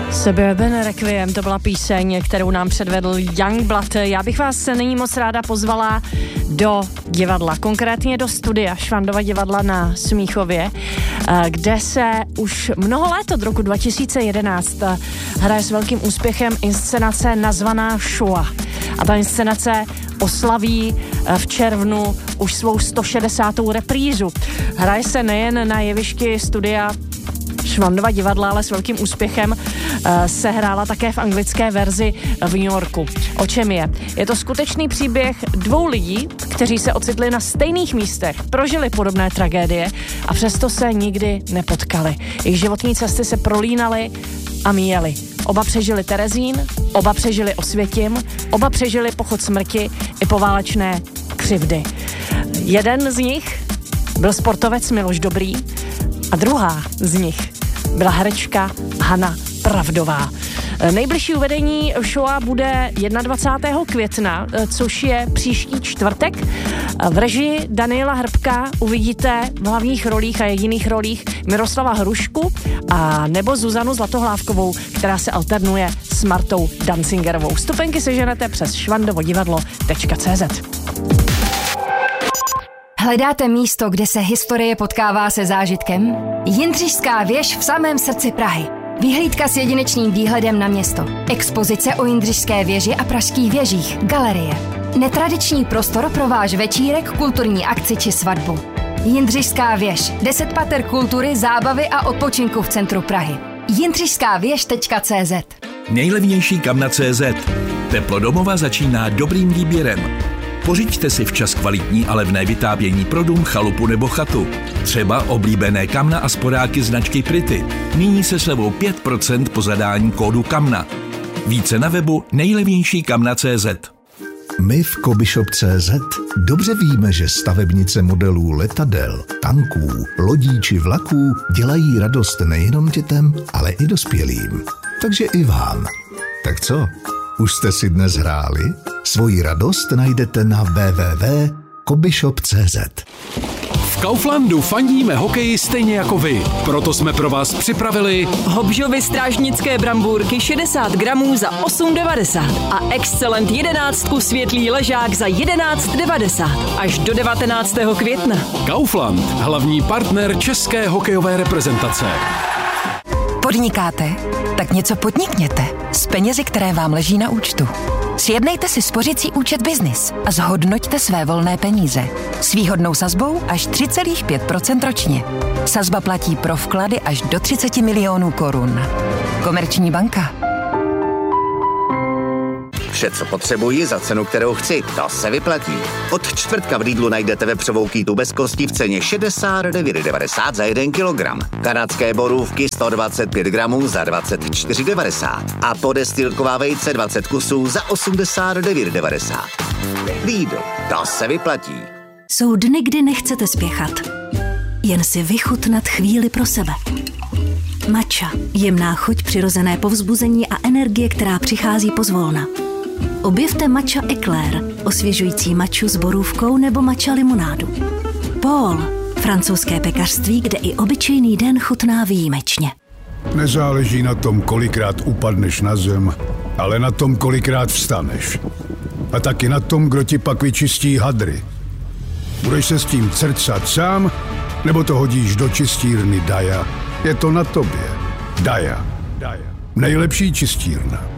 Suburban Requiem, to byla píseň, kterou nám předvedl Youngblood. Já bych vás nyní moc ráda pozvala do divadla, konkrétně do studia Švandova divadla na Smíchově, kde se už mnoho let od roku 2011 hraje s velkým úspěchem inscenace nazvaná Shoah. A ta inscenace oslaví v červnu už svou 160. reprízu. Hraje se nejen na jevišti studia Švandova divadla, ale s velkým úspěchem se hrála také v anglické verzi v New Yorku. O čem je? Je to skutečný příběh dvou lidí, kteří se ocitli na stejných místech, prožili podobné tragédie a přesto se nikdy nepotkali. Jejich životní cesty se prolínaly a míjely. Oba přežili Terezín, oba přežili Osvětim, oba přežili pochod smrti i poválečné křivdy. Jeden z nich byl sportovec Miloš Dobrý a druhá z nich byla herečka Hana Pravdová. Nejbližší uvedení Shoah bude 21. května, což je příští čtvrtek. V režii Daniela Hrbka uvidíte v hlavních rolích a jediných rolích Miroslava Hrušku a nebo Zuzanu Zlatohlávkovou, která se alternuje s Martou Dancingerovou. Vstupenky seženete přes švandovodivadlo.cz. Hledáte místo, kde se historie potkává se zážitkem? Jindřišská věž v samém srdci Prahy. Vyhlídka s jedinečným výhledem na město. Expozice o Jindřišské věži a pražských věžích. Galerie. Netradiční prostor pro váš večírek, kulturní akci či svatbu. Jindřišská věž. 10 pater kultury, zábavy a odpočinku v centru Prahy. jindřišskávěž.cz. Nejlevnější kamna.cz. Teplo domova začíná dobrým výběrem. Pořiďte si včas kvalitní a levné vytápění pro dům, chalupu nebo chatu. Třeba oblíbené kamna a sporáky značky Pretty. Nyní se slevou 5% po zadání kódu KAMNA. Více na webu nejlevnější kamna.cz. My v Kobyshop.cz dobře víme, že stavebnice modelů letadel, tanků, lodí či vlaků dělají radost nejenom dětem, ale i dospělým. Takže i vám. Tak co? Už jste si dnes hráli? Svoji radost najdete na www.kobyshop.cz. V Kauflandu fandíme hokeji stejně jako vy. Proto jsme pro vás připravili Hobžovy strážnické brambůrky 60 gramů za 8,90 a Excellent 11 světlý ležák za 11,90 až do 19. května. Kaufland, hlavní partner české hokejové reprezentace. Podnikáte? Tak něco podnikněte s penězi, které vám leží na účtu. Sjednejte si spořicí účet Business a zhodnoťte své volné peníze. S výhodnou sazbou až 3,5% ročně. Sazba platí pro vklady až do 30 milionů korun. Komerční banka. Vše, co potřebuji za cenu, kterou chci, to se vyplatí. Od čtvrtka v Lidlu najdete vepřovou kýtu bez kosti v ceně 69,90 za 1 kilogram. Kanadské borůvky 125 gramů za 24,90 a podestýlková vejce 20 kusů za 89,90. Lidl, to se vyplatí. Jsou dny, kdy nechcete spěchat. Jen si vychutnat chvíli pro sebe. Matcha, jemná chuť, přirozené povzbuzení a energie, která přichází pozvolna. Objevte matcha eclair, osvěžující matchu s borůvkou nebo matcha limonádu. Paul, francouzské pekařství, kde i obyčejný den chutná výjimečně. Nezáleží na tom, kolikrát upadneš na zem, ale na tom, kolikrát vstaneš. A taky na tom, kdo ti pak vyčistí hadry. Budeš se s tím crcat sám, nebo to hodíš do čistírny Daja? Je to na tobě. Daja. Nejlepší čistírna.